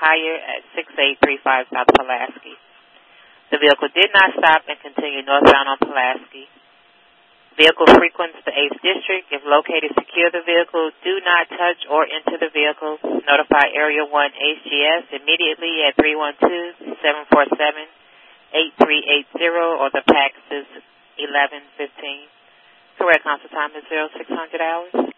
higher at 6835 South Pulaski. The vehicle did not stop and continue northbound on Pulaski. Vehicle frequents the 8th District. If located, secure the vehicle. Do not touch or enter the vehicle. Notify Area 1 HGS immediately at 312-747-8380 or the PAX is 1115. Correct constant time is 0600 hours.